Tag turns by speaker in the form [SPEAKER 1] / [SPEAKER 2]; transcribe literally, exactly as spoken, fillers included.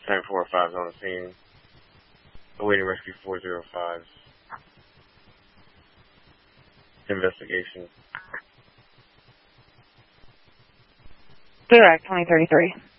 [SPEAKER 1] ten four five is on the scene. Awaiting rescue four zero five. Investigation.
[SPEAKER 2] Direct twenty thirty-three.